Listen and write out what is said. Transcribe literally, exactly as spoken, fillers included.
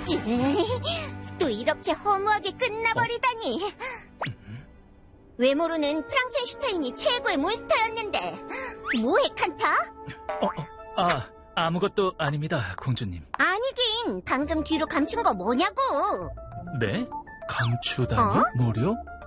또 이렇게 허무하게 끝나버리다니. 외모로는 프랑켄슈타인이 최고의 몬스터였는데 뭐해, 칸타? 어, 어, 아, 아무것도 아닙니다, 공주님. 아니긴, 방금 뒤로 감춘 거 뭐냐고. 네? 감추다니? 어? 뭐요?